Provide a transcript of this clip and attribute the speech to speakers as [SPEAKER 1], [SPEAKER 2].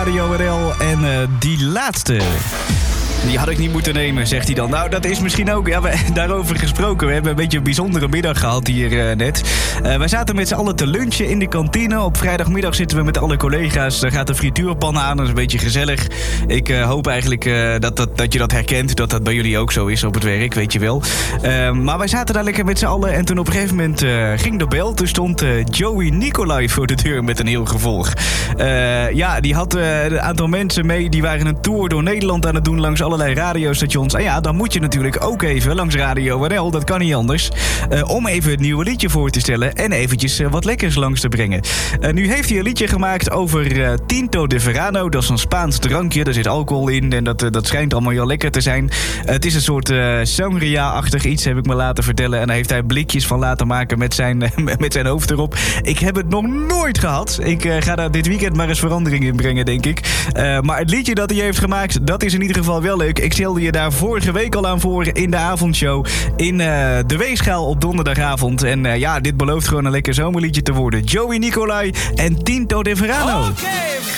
[SPEAKER 1] Radio NL. En die laatste... Die had ik niet moeten nemen, zegt hij dan. Nou, dat is misschien ook, daarover gesproken. We hebben een beetje een bijzondere middag gehad hier net. Wij zaten met z'n allen te lunchen in de kantine. Op vrijdagmiddag zitten we met alle collega's. Daar gaat de frituurpan aan, dat is een beetje gezellig. Ik hoop eigenlijk dat je dat herkent. Dat bij jullie ook zo is op het werk, weet je wel. Maar wij zaten daar lekker met z'n allen. En toen op een gegeven moment ging de bel. Toen stond Joey Nicolai voor de deur met een heel gevolg. Die had een aantal mensen mee. Die waren een tour door Nederland aan het doen langs allerlei radiostations. En ja, dan moet je natuurlijk ook even langs Radio NL, dat kan niet anders, om even het nieuwe liedje voor te stellen en eventjes wat lekkers langs te brengen. Nu heeft hij een liedje gemaakt over Tinto de Verano. Dat is een Spaans drankje, daar zit alcohol in en dat schijnt allemaal heel lekker te zijn. Het is een soort sangria-achtig iets, heb ik me laten vertellen. En daar heeft hij blikjes van laten maken met zijn hoofd erop. Ik heb het nog nooit gehad. Ik ga daar dit weekend maar eens verandering in brengen, denk ik. Maar het liedje dat hij heeft gemaakt, dat is in ieder geval wel leuk. Ik stelde je daar vorige week al aan voor in de avondshow in de Weegschaal op donderdagavond. En dit belooft gewoon een lekker zomerliedje te worden. Joey Nicolai en Tinto de Verano. Okay.